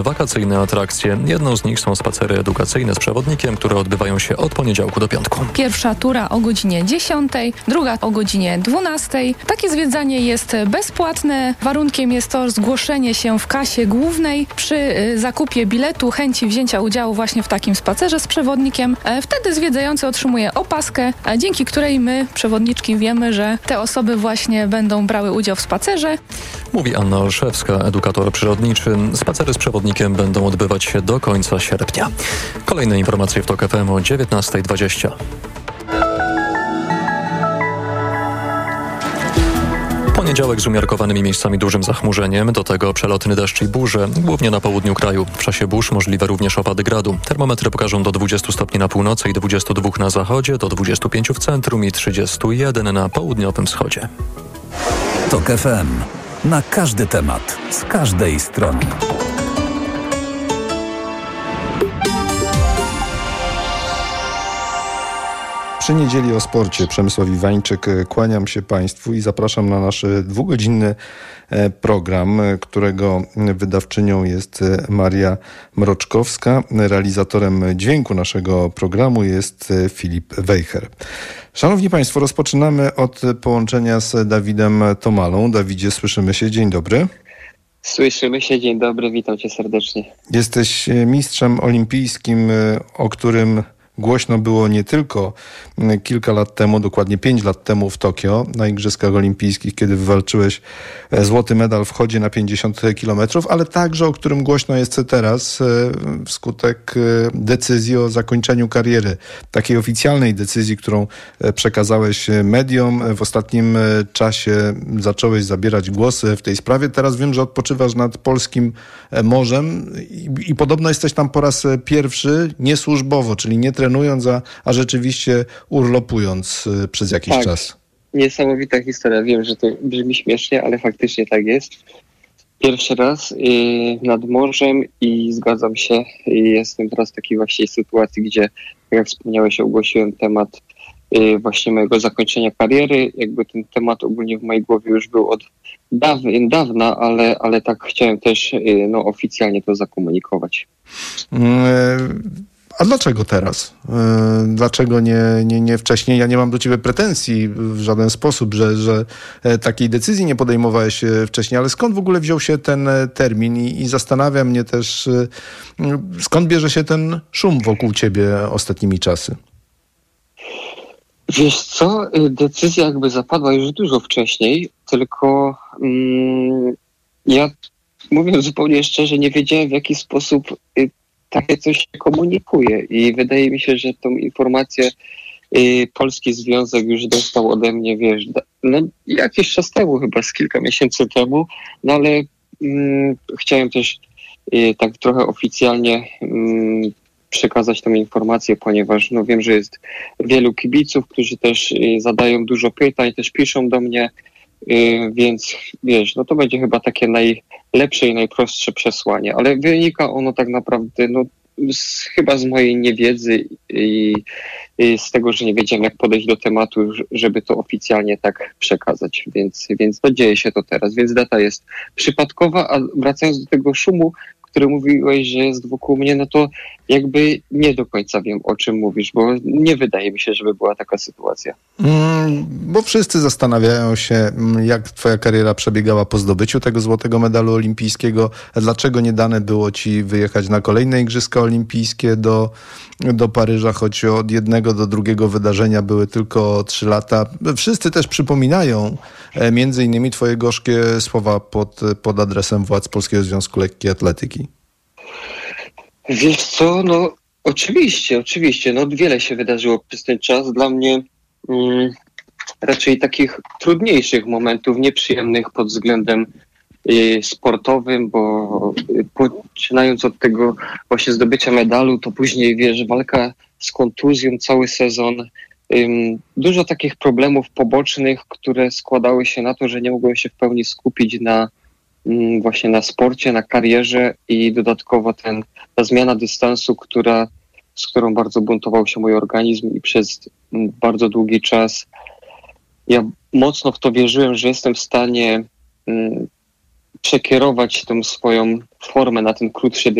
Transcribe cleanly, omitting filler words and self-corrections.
Wakacyjne atrakcje. Jedną z nich są spacery edukacyjne z przewodnikiem, które odbywają się od poniedziałku do piątku. Pierwsza tura o godzinie 10, druga o godzinie 12. Takie zwiedzanie jest bezpłatne. Warunkiem jest to zgłoszenie się w kasie głównej przy zakupie biletu, chęci wzięcia udziału właśnie w takim spacerze z przewodnikiem. Wtedy zwiedzający otrzymuje opaskę, dzięki której my, przewodniczki, wiemy, że te osoby właśnie będą brały udział w spacerze. Mówi Anna Olszewska, edukator przyrodniczy. Spacery z przewodnikiem będą odbywać się do końca sierpnia. Kolejne informacje w TOK FM o 19:20. Poniedziałek z umiarkowanymi miejscami dużym zachmurzeniem, do tego przelotny deszcz i burze, głównie na południu kraju. W czasie burz możliwe również opady gradu. Termometry pokażą do 20 stopni na północy i 22 na zachodzie, do 25 w centrum i 31 na południowym wschodzie. TOK FM. Na każdy temat, z każdej strony. Przy niedzieli o sporcie Przemysław Iwańczyk. Kłaniam się Państwu i zapraszam na nasz dwugodzinny program, którego wydawczynią jest Maria Mroczkowska. Realizatorem dźwięku naszego programu jest Filip Wejher. Szanowni Państwo, rozpoczynamy od połączenia z Dawidem Tomalą. Dawidzie, słyszymy się. Dzień dobry. Słyszymy się. Dzień dobry. Witam Cię serdecznie. Jesteś mistrzem olimpijskim, o którym głośno było nie tylko kilka lat temu, dokładnie 5 lat temu w Tokio, na Igrzyskach Olimpijskich, kiedy wywalczyłeś złoty medal w chodzie na 50 kilometrów, ale także o którym głośno jest teraz wskutek decyzji o zakończeniu kariery. Takiej oficjalnej decyzji, którą przekazałeś mediom. W ostatnim czasie zacząłeś zabierać głosy w tej sprawie. Teraz wiem, że odpoczywasz nad polskim morzem i podobno jesteś tam po raz pierwszy niesłużbowo, czyli nie trenując, a rzeczywiście urlopując przez jakiś czas. Niesamowita historia. Wiem, że to brzmi śmiesznie, ale faktycznie tak jest. Pierwszy raz nad morzem i zgadzam się. Jestem teraz w takiej właśnie sytuacji, gdzie, jak wspomniałeś, ogłosiłem temat właśnie mojego zakończenia kariery. Jakby ten temat ogólnie w mojej głowie już był od dawna, ale tak chciałem też oficjalnie to zakomunikować. A dlaczego teraz? Dlaczego nie wcześniej? Ja nie mam do ciebie pretensji w żaden sposób, że takiej decyzji nie podejmowałeś wcześniej, ale skąd w ogóle wziął się ten termin i zastanawia mnie też, skąd bierze się ten szum wokół ciebie ostatnimi czasy? Wiesz co, decyzja jakby zapadła już dużo wcześniej, tylko ja, mówiąc zupełnie szczerze, nie wiedziałem, w jaki sposób takie coś się komunikuje i wydaje mi się, że tą informację Polski Związek już dostał ode mnie, wiesz, jakiś czas temu, chyba z kilka miesięcy temu, ale chciałem też tak trochę oficjalnie przekazać tą informację, ponieważ wiem, że jest wielu kibiców, którzy też zadają dużo pytań, też piszą do mnie, więc wiesz, to będzie chyba takie najlepsze i najprostsze przesłanie, ale wynika ono tak naprawdę chyba z mojej niewiedzy i z tego, że nie wiedziałem, jak podejść do tematu, żeby to oficjalnie tak przekazać, więc dzieje się to teraz, więc data jest przypadkowa, a wracając do tego szumu, który mówiłeś, że jest wokół mnie, to jakby nie do końca wiem, o czym mówisz, bo nie wydaje mi się, żeby była taka sytuacja. Bo wszyscy zastanawiają się, jak twoja kariera przebiegała po zdobyciu tego złotego medalu olimpijskiego. Dlaczego nie dane było ci wyjechać na kolejne Igrzyska Olimpijskie do Paryża, choć od jednego do drugiego wydarzenia były tylko 3 lata. Wszyscy też przypominają między innymi twoje gorzkie słowa pod adresem władz Polskiego Związku Lekkiej Atletyki. Wiesz co, oczywiście, wiele się wydarzyło przez ten czas. Dla mnie raczej takich trudniejszych momentów, nieprzyjemnych pod względem sportowym, bo poczynając od tego właśnie zdobycia medalu, to później, wiesz, walka z kontuzją cały sezon, dużo takich problemów pobocznych, które składały się na to, że nie mogłem się w pełni skupić właśnie na sporcie, na karierze i dodatkowo ta zmiana dystansu, z którą bardzo buntował się mój organizm i przez bardzo długi czas ja mocno w to wierzyłem, że jestem w stanie przekierować tą swoją formę na ten krótszy